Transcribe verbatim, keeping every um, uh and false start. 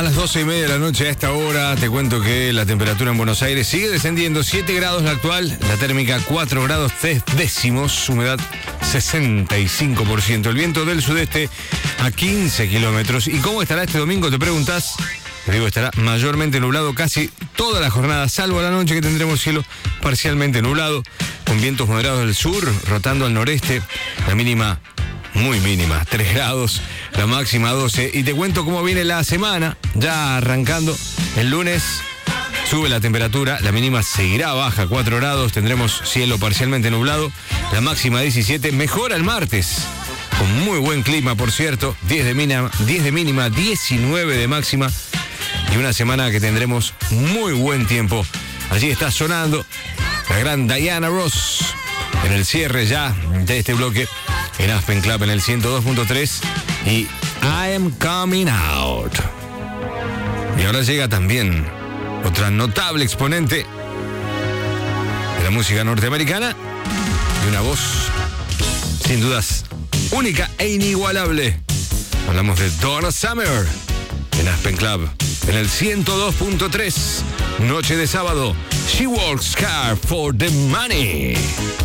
A las doce y media de la noche a esta hora te cuento que la temperatura en Buenos Aires sigue descendiendo, siete grados la actual, la térmica cuatro grados tres décimos, humedad sesenta y cinco por ciento, el viento del sudeste a quince kilómetros. ¿Y cómo estará este domingo? Te preguntas. Te digo, estará mayormente nublado casi toda la jornada, salvo la noche que tendremos cielo parcialmente nublado, con vientos moderados del sur, rotando al noreste, la mínima muy mínima, tres grados, la máxima doce. Y te cuento cómo viene la semana, ya arrancando el lunes. Sube la temperatura, la mínima seguirá baja, cuatro grados, tendremos cielo parcialmente nublado, la máxima diecisiete, mejora el martes, con muy buen clima, por cierto, diez de mínima, diez de mínima, diecinueve de máxima, y una semana que tendremos muy buen tiempo. Allí está sonando la gran Diana Ross en el cierre ya de este bloque en Aspen Club en el ciento dos punto tres y I Am Coming Out. Y ahora llega también otra notable exponente de la música norteamericana y una voz sin dudas única e inigualable. Hablamos de Donna Summer en Aspen Club en el ciento dos punto tres, noche de sábado. She works hard for the money.